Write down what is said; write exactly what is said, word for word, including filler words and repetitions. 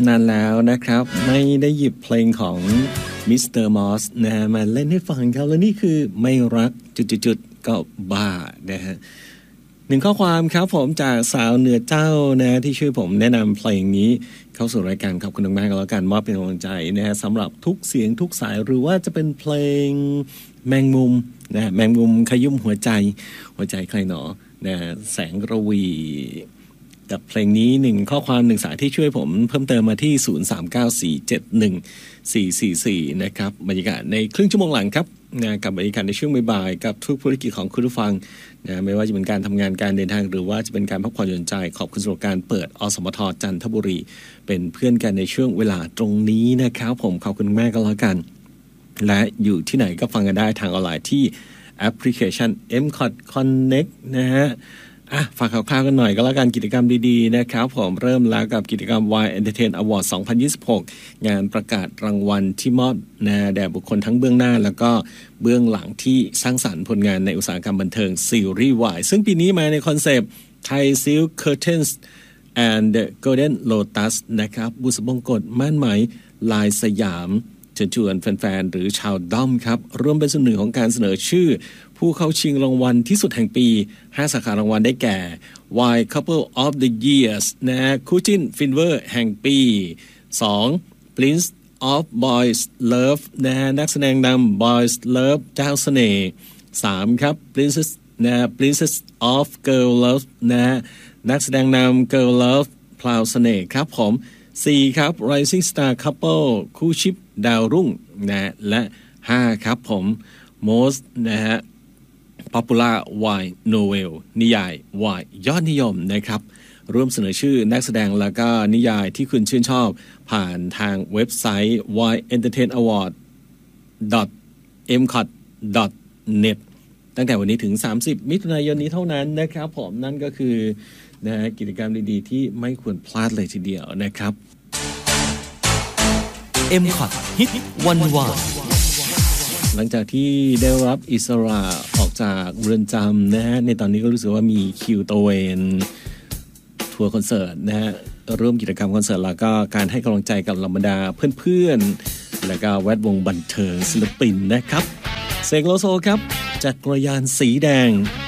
นานแล้วนะครับไม่ได้หยิบเพลงของมิสเตอร์มอสนะฮะมาเล่นให้ฟังครับและนี่คือไม่รักจุดๆก็บ้านะฮะหนึ่งข้อความครับผมจากสาวเหนือเจ้านะที่ช่วยผมแนะนำเพลงนี้เข้าสู่รายการขอบคุณมากๆแล้วกันมอบเป็นกำลังใจนะฮะสำหรับทุกเสียงทุกสายหรือว่าจะเป็นเพลงแมงมุมนะแมงมุมขยุ่มหัวใจหัวใจใครหนอนะแสงระวีกับเพลงนี้หนึ่งข้อความหนึ่งสายที่ช่วยผมเพิ่มเติมมาที่ศูนย์ สาม เก้า สี่ เจ็ด หนึ่ง สี่ สี่ สี่นะครับบรรยากาศในครึ่งชั่วโมงหลังครับนะกับบรรยากาศในช่วงบ่ายๆกับทุกธุรกิจของคุณผู้ฟังนะไม่ว่าจะเป็นการทำงานการเดินทางหรือว่าจะเป็นการพักผ่อนหย่อนใจขอบคุณสำหรับการเปิดอสมทจันทบุรีเป็นเพื่อนกันในช่วงเวลาตรงนี้นะครับผมขอบคุณแม่ก็แล้วกันและอยู่ที่ไหนก็ฟังกันได้ทางออนไลน์ที่แอปพลิเคชัน เอ็ม คอท Connect นะฮะอ่ะฝากข่าวๆกันหน่อยก็แล้วกันกิจกรรมดีๆนะครับผมเริ่มแล้วกับกิจกรรม วาย Entertain Award สองพันยี่สิบหกงานประกาศรางวัลที่มอบนะแด่บุคคลทั้งเบื้องหน้าแล้วก็เบื้องหลังที่สร้างสรรค์ผลงานในอุตสาหกรรมบันเทิงซีรีส์ Y ซึ่งปีนี้มาในคอนเซปต์ Thai Silk Curtains and the Golden Lotus นะครับบุษบงกฎม่านไหมลายสยามเชิญชวนแฟนๆหรือชาวด้อมครับร่วมเป็นส่วนหนึ่งของการเสนอชื่อผู้เข้าชิงรางวัลที่สุดแห่งปีห้าสาขารางวัลได้แก่ Y Couple of the Years นะคู่จิ้นฟินเวอร์แห่งปีสอง Prince of Boys Love นะนักแสดงนำ Boys Love เจ้าเสน่ห์สามครับ Princess นะ Princess of Girl Love นะนักแสดงนำ Girl Love พลาวเสน่ห์ครับผมสี่ครับ Rising Star Couple คู่ชิปดาวรุ่งนะและห้าครับผม Most นะฮะPopular Y Novel นิยาย Y ยอดนิยมนะครับร่วมเสนอชื่อนักแสดงแล้วก็นิยายที่คุณชื่นชอบผ่านทางเว็บไซต์ วาย เอ็นเตอร์เทน อวอร์ด ดอท เอ็ม คอท ดอท เน็ต ตั้งแต่วันนี้ถึงสามสิบมิถุนายนนี้เท่านั้นนะครับผมนั่นก็คือนะกิจกรรมดีๆที่ไม่ควรพลาดเลยทีเดียวนะครับเอ็ม คอท ฮิตวันวานหลังจากที่ได้รับอิสระออกจากเรือนจำนะฮะในตอนนี้ก็รู้สึกว่ามีคิวตะเวนทัวร์คอนเสิร์ตนะฮะร่วมกิจกรรมคอนเสิร์ตแล้วก็การให้กำลังใจกับเหล่าบรรดาเพื่อนๆแล้วก็แวดวงบันเทิงศิลปินนะครับเสกโลโซครับจักรยานสีแดง